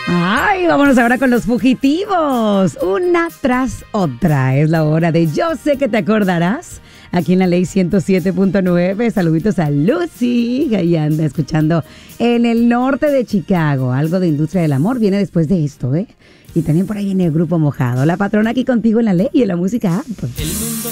Ay, vámonos ahora con los fugitivos. Una tras otra. Es la hora de Yo sé que te acordarás. Aquí en la Ley 107.9. Saluditos a Lucy, que ahí anda escuchando en el norte de Chicago. Algo de Industria del Amor viene después de esto, ¿eh? Y también por ahí viene el Grupo Mojado. La Patrona aquí contigo en la Ley y en la música app.